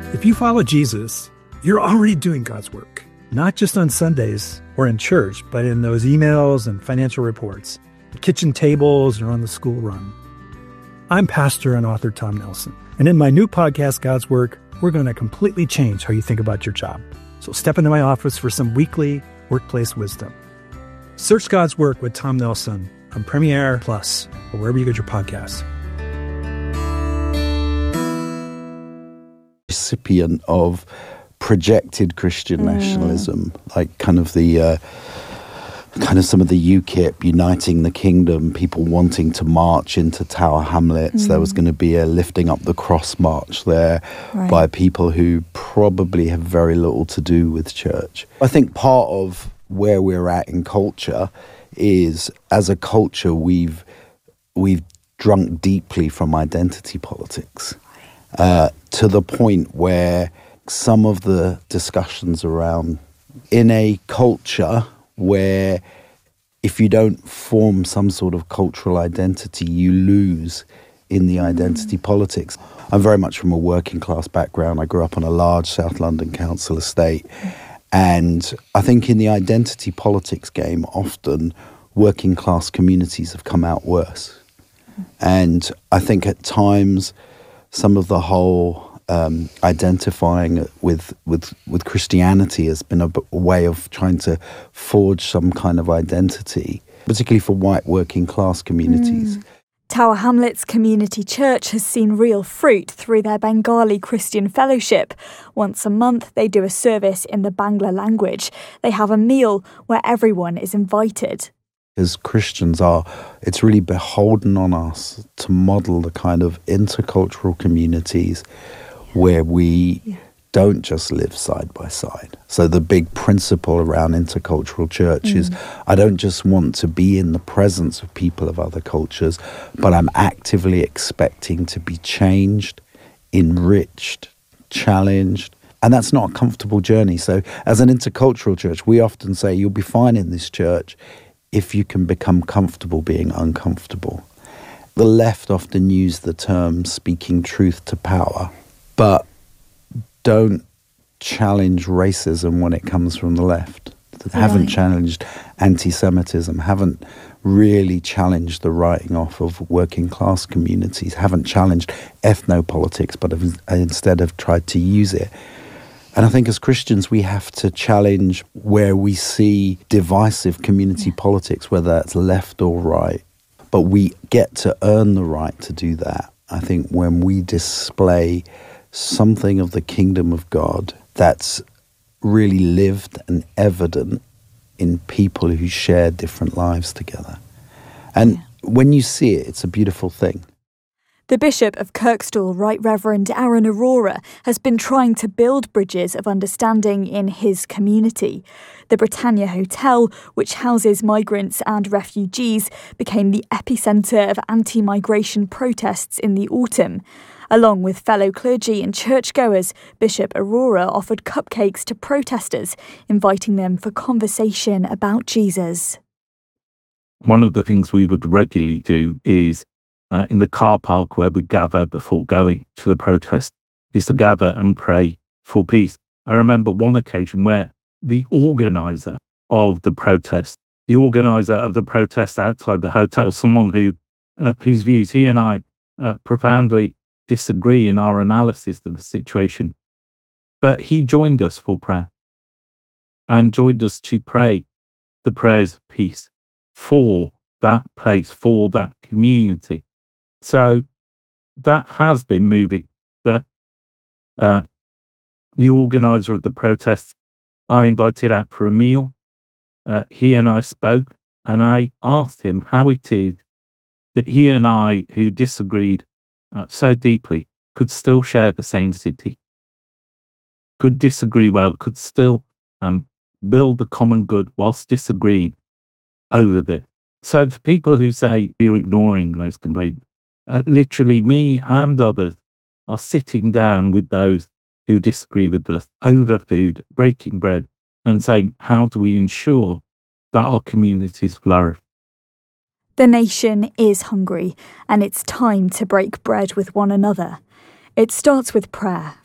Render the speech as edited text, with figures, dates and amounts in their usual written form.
If you follow Jesus, you're already doing God's work, not just on Sundays or in church, but in those emails and financial reports, the kitchen tables, or on the school run. I'm pastor and author Tom Nelson, and in my new podcast, God's Work, we're going to completely change how you think about your job. So step into my office for some weekly workplace wisdom. Search God's Work with Tom Nelson on Premiere Plus or wherever you get your podcasts. Recipient of projected Christian nationalism, like kind of the some of the UKIP, Uniting the Kingdom, people wanting to march into Tower Hamlets. There was going to be a lifting up the cross march there by people who probably have very little to do with church. I think part of where we're at in culture is, as a culture, we've drunk deeply from identity politics. To the point where some of the discussions around, in a culture where if you don't form some sort of cultural identity, you lose in the identity politics. I'm very much from a working class background. I grew up on a large South London council estate. And I think in the identity politics game, often working class communities have come out worse. And I think at times, some of the whole identifying with Christianity has been a way of trying to forge some kind of identity, particularly for white working class communities. Tower Hamlets Community Church has seen real fruit through their Bengali Christian Fellowship. Once a month, they do a service in the Bangla language. They have a meal where everyone is invited. As Christians it's really beholden on us to model the kind of intercultural communities where we don't just live side by side. So the big principle around intercultural church is, I don't just want to be in the presence of people of other cultures, but I'm actively expecting to be changed, enriched, challenged. And that's not a comfortable journey. So as an intercultural church, we often say you'll be fine in this church if you can become comfortable being uncomfortable. The left often use the term speaking truth to power, but don't challenge racism when it comes from the left. Haven't challenged anti-Semitism, haven't really challenged the writing off of working class communities, haven't challenged ethnopolitics, but instead have tried to use it. And I think as Christians, we have to challenge where we see divisive community politics, whether that's left or right. But we get to earn the right to do that, I think, when we display something of the kingdom of God that's really lived and evident in people who share different lives together. And when you see it, it's a beautiful thing. The Bishop of Kirkstall, Right Reverend Aaron Aurora, has been trying to build bridges of understanding in his community. The Britannia Hotel, which houses migrants and refugees, became the epicentre of anti-migration protests in the autumn. Along with fellow clergy and churchgoers, Bishop Aurora offered cupcakes to protesters, inviting them for conversation about Jesus. One of the things we would regularly do is in the car park where we gather before going to the protest, is to gather and pray for peace. I remember one occasion where the organizer of the protest outside the hotel, someone whose views he and I profoundly disagree in our analysis of the situation, but he joined us for prayer and joined us to pray the prayers of peace for that place, for that community. So that has been moving. The organizer of the protests, I invited out for a meal. He and I spoke, and I asked him how it is that he and I, who disagreed so deeply, could still share the same city, could disagree well, could still build the common good whilst disagreeing over this. So the people who say you're ignoring those complaints, literally me and others are sitting down with those who disagree with us over food, breaking bread, and saying, how do we ensure that our communities flourish? The nation is hungry, and it's time to break bread with one another. It starts with prayer